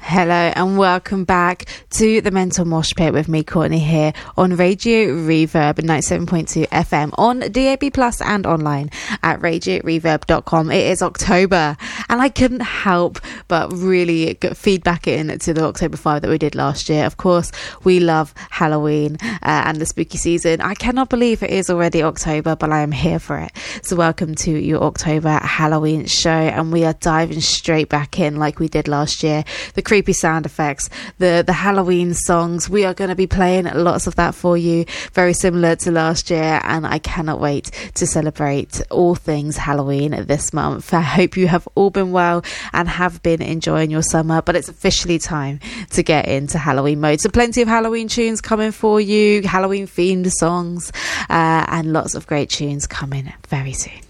Hello and welcome back to the Mental Mosh Pit with me, Courtney, here on Radio Reverb 97.2 FM on DAB Plus and online at radioreverb.com. It is October and I couldn't help but really get feedback into the October 5 that we did last year. Of course, we love Halloween and the spooky season. I cannot believe it is already October, but I am here for it. So welcome to your October Halloween show, and we are diving straight back in like we did last year. The creepy sound effects, the Halloween songs, we are going to be playing lots of that for you, very similar to last year, and I cannot wait to celebrate all things Halloween this month. I hope you have all been well and have been enjoying your summer, but it's officially time to get into Halloween mode. So plenty of Halloween tunes coming for you, Halloween themed songs, and lots of great tunes coming very soon.